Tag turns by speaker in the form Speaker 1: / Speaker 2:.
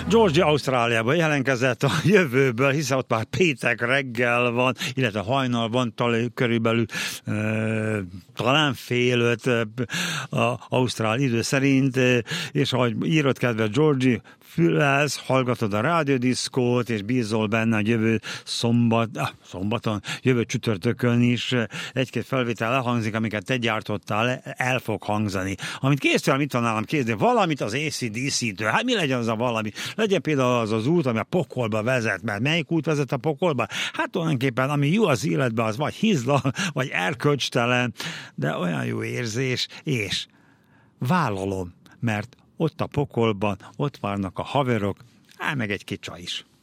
Speaker 1: Georgia Ausztráliában jelentkezett a jövőből, hiszen ott már péntek reggel van, illetve hajnal van, körülbelül talán fél öt ausztrál idő szerint, és ahogy írott kedves Georgie, fülelsz, hallgatod a rádiódiszkót, és bízol benne, a jövő szombaton, jövő csütörtökön is egy-két felvétel elhangzik, amiket te gyártottál, el fog hangzani. Amit készül, mit van nálam kézni? Valamit az AC/DC-től. Hát mi legyen az a valami? Legyen például az az út, ami a pokolba vezet, mert melyik út vezet a pokolba? Hát tulajdonképpen, ami jó az életben, az vagy hizla, vagy erkölcstelen, de olyan jó érzés, és vállalom, mert ott a pokolban, ott várnak a haverok, meg egy kicsa is.